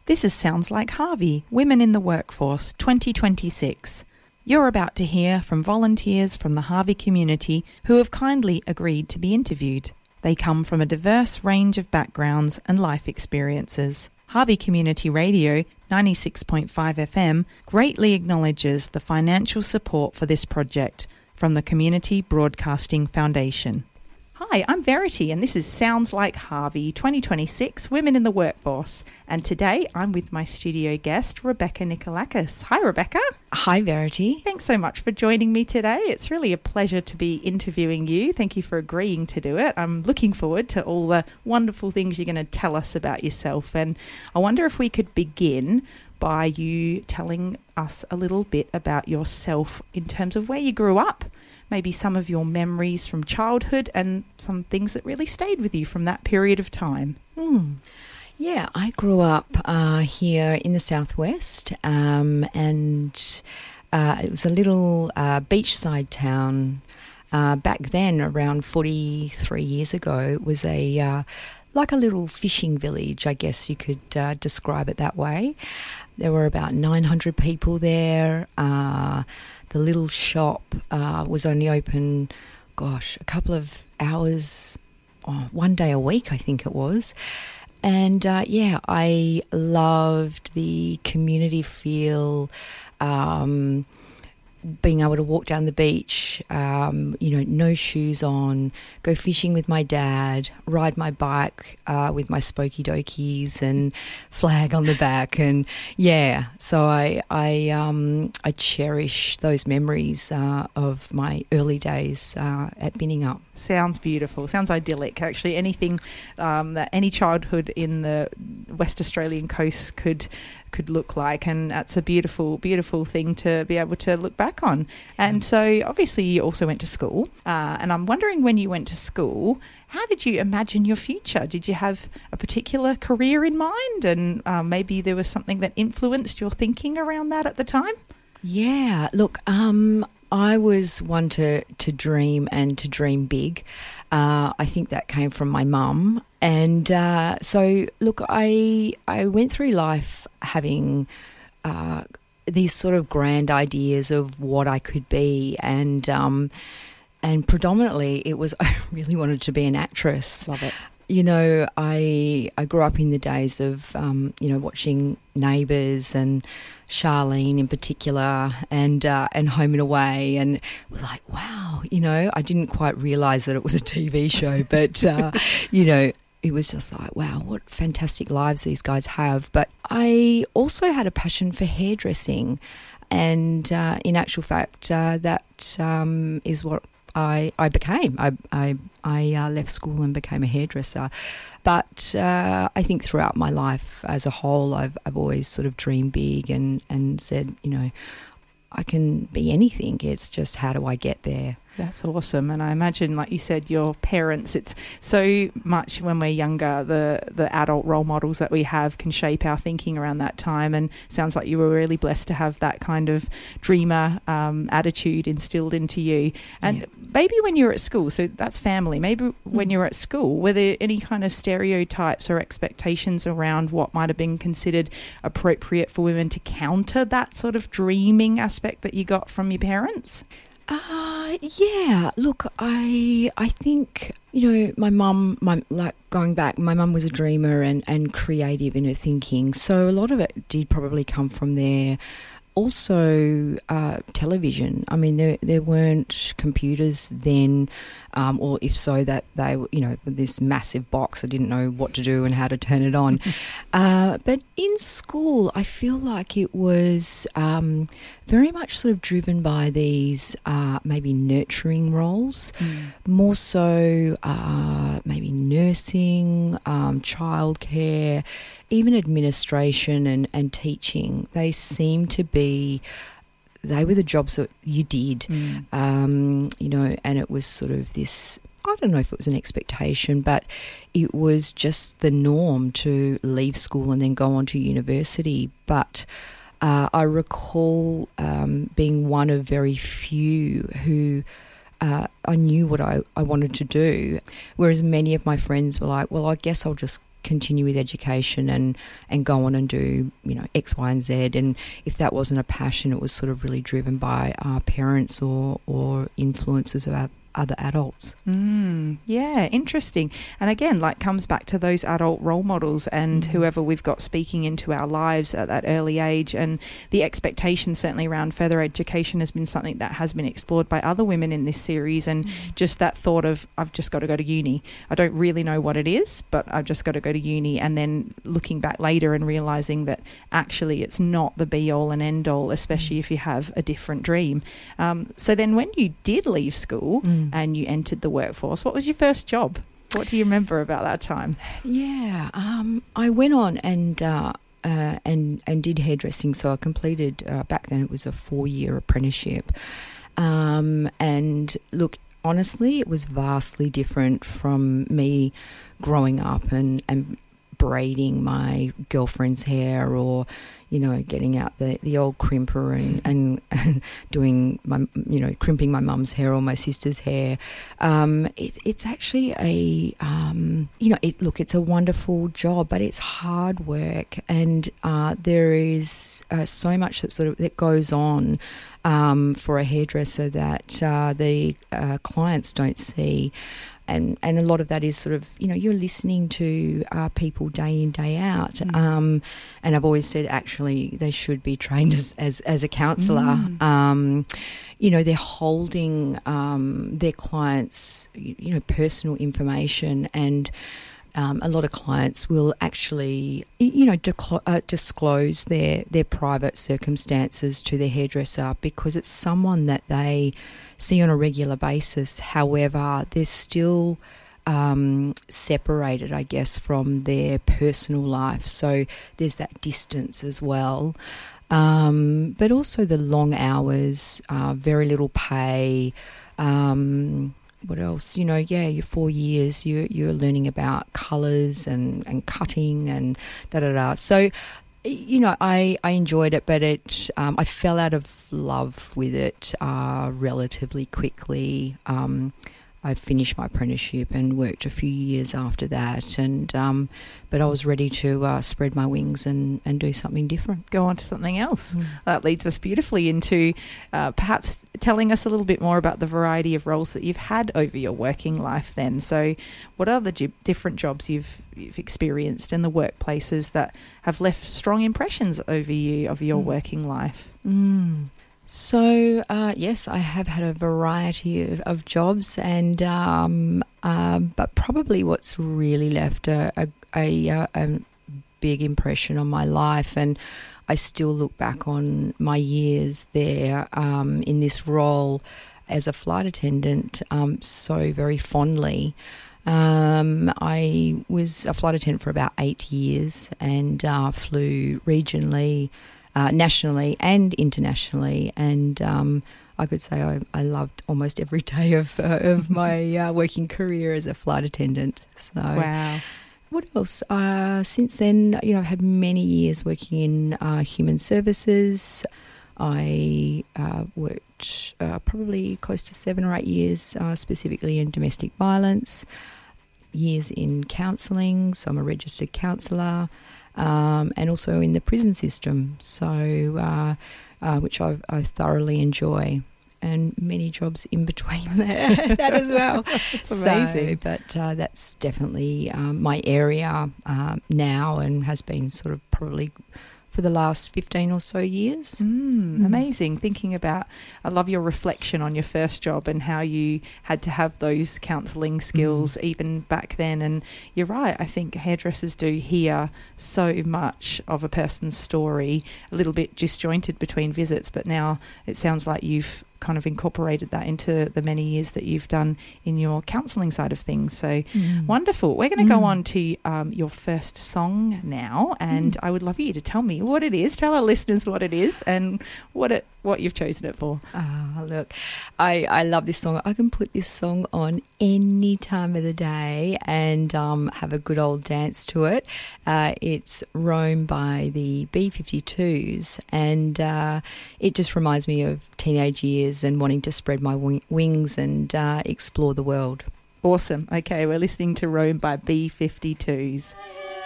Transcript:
This is Sounds Like Harvey, Women in the Workforce 2026. You're about to hear from volunteers from the Harvey community who have kindly agreed to be interviewed. They come from a diverse range of backgrounds and life experiences. Harvey Community Radio 96.5 FM greatly acknowledges the financial support for this project from the Community Broadcasting Foundation. Hi, I'm Verity and this is Sounds Like Harvey 2026 Women in the Workforce. And today I'm with my studio guest, Rebecca Nikolakis. Hi, Rebecca. Hi, Verity. Thanks so much for joining me today. It's really a pleasure to be interviewing you. Thank you for agreeing to do it. I'm looking forward to all the wonderful things you're going to tell us about yourself. And I wonder if we could begin by you telling us a little bit about yourself in terms of where you grew up. Maybe some of your memories from childhood and some things that really stayed with you from that period of time. Yeah, I grew up here in the southwest and it was a little beachside town. Back then, around 43 years ago, it was like a little fishing village, I guess you could describe it that way. There were about 900 people there. The little shop was only open, a couple of hours, one day a week, I think it was. And, I loved the community feel, being able to walk down the beach, no shoes on, go fishing with my dad, ride my bike with my spokey dokies and flag on the back. And, so I cherish those memories of my early days at Binningup. Sounds beautiful. Sounds idyllic, actually. Anything that any childhood in the West Australian coast could look like, and that's a beautiful, beautiful thing to be able to look back on. And so obviously you also went to school, and I'm wondering, when you went to school, how did you imagine your future? Did you have a particular career in mind, and maybe there was something that influenced your thinking around that at the time? Yeah, look, I was one to dream and to dream big. I think that came from my mum. And so, look, I went through life having these sort of grand ideas of what I could be, and predominantly it was I really wanted to be an actress. Love it. You know, I grew up in the days of, watching Neighbours and Charlene in particular, and Home and Away, and was like, wow, I didn't quite realise that it was a TV show, but, it was just like, wow, what fantastic lives these guys have. But I also had a passion for hairdressing, and in actual fact, that is what I became. I left school and became a hairdresser. But I think throughout my life as a whole, I've always sort of dreamed big and said, I can be anything. It's just, how do I get there? That's awesome. And I imagine, like you said, your parents, it's so much when we're younger, the adult role models that we have can shape our thinking around that time. And sounds like you were really blessed to have that kind of dreamer attitude instilled into you. And maybe when you were at school, so that's family, maybe when you were at school, were there any kind of stereotypes or expectations around what might have been considered appropriate for women to counter that sort of dreaming aspect that you got from your parents? Look, I think, my mum, going back, my mum was a dreamer and creative in her thinking. So a lot of it did probably come from there. Also, television. I mean, there weren't computers then, or if so, that they, this massive box. I didn't know what to do and how to turn it on. But in school, I feel like it was very much sort of driven by these maybe nurturing roles, more so maybe nursing, childcare, even administration and teaching. They seem to be, they were the jobs that you did, and it was sort of this, I don't know if it was an expectation, but it was just the norm to leave school and then go on to university. But I recall being one of very few who I knew what I wanted to do, whereas many of my friends were like, well, I guess I'll just continue with education and go on and do, X, Y, and Z. And if that wasn't a passion, it was sort of really driven by our parents or influences of our other adults. Yeah, interesting. And again, comes back to those adult role models and whoever we've got speaking into our lives at that early age. And the expectation certainly around further education has been something that has been explored by other women in this series. And just that thought of, I've just got to go to uni. I don't really know what it is, but I've just got to go to uni. And then looking back later and realising that actually it's not the be all and end all, especially if you have a different dream. So then when you did leave school and you entered the workforce, what was your first job? What do you remember about that time? Yeah, I went on and did hairdressing. So I completed, back then it was a 4-year apprenticeship. And look, honestly, it was vastly different from me growing up and braiding my girlfriend's hair or, getting out the old crimper and doing my, crimping my mum's hair or my sister's hair. It's actually it's a wonderful job, but it's hard work, and there is so much that goes on for a hairdresser that the clients don't see. And a lot of that is sort of, you're listening to people day in, day out. And I've always said, actually, they should be trained as a counsellor. They're holding their clients', personal information, and a lot of clients will actually, disclose their private circumstances to their hairdresser because it's someone that they see on a regular basis. However, they're still separated, I guess, from their personal life. So there's that distance as well. But also the long hours, very little pay. What else? Your 4 years, you're learning about colours and cutting and da-da-da. So, I enjoyed it, but I fell out of love with it relatively quickly. I finished my apprenticeship and worked a few years after that, but I was ready to spread my wings and do something different. Go on to something else. That leads us beautifully into perhaps telling us a little bit more about the variety of roles that you've had over your working life then. So what are the different jobs you've experienced in the workplaces that have left strong impressions over you, of your working life? So, yes, I have had a variety of jobs, and but probably what's really left a big impression on my life, and I still look back on my years there in this role as a flight attendant so very fondly. I was a flight attendant for about 8 years and flew regionally, nationally and internationally, and I could say I loved almost every day of my working career as a flight attendant. So, wow. What else? Since then, I've had many years working in human services. I worked probably close to 7 or 8 years specifically in domestic violence, years in counselling, so I'm a registered counsellor, and also in the prison system, so which I thoroughly enjoy, and many jobs in between that as well. That's amazing. But that's definitely my area now, and has been sort of probably for the last 15 or so years. Amazing. Thinking about, I love your reflection on your first job and how you had to have those counselling skills even back then. And you're right, I think hairdressers do hear so much of a person's story, a little bit disjointed between visits, but now it sounds like you've kind of incorporated that into the many years that you've done in your counselling side of things. So wonderful. We're going to go on to your first song now, and I would love you to tell me what it is. Tell our listeners what it is and what you've chosen it for. Look, I love this song. I can put this song on any time of the day and have a good old dance to it. It's Roam by the B-52s, and it just reminds me of teenage years and wanting to spread my wings and explore the world. Awesome. Okay, we're listening to Roam by B-52s.